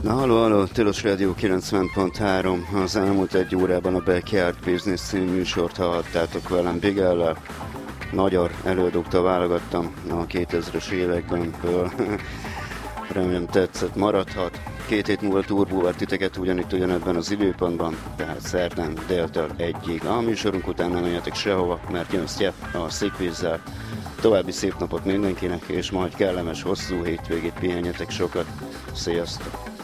Halló, Tilos Rádió 90.3. Az elmúlt egy órában a Backyard Business című műsort hallhattátok velem Bigellel. Magyar előadóktól válogattam a 2000-es évekből. Remélem tetszett, maradhat. 2 hét múlva turbóval titeket ugyanebben az időpontban, tehát szerdán déltől 1-ig. A műsorunk után nem menjetek sehova, mert jön Stjepp a Szikvízzel. További szép napot mindenkinek, és majd kellemes hosszú hétvégét, pihenjetek sokat. Sziasztok!